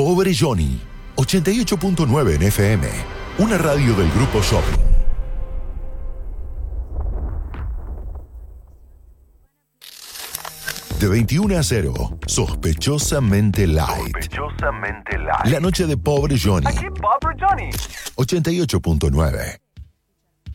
Pobre Johnny, 88.9 en FM, una radio del Grupo Shopping. De 21 a 0, sospechosamente light. Sospechosamente light. La noche de Pobre Johnny. Aquí Pobre Johnny. 88.9.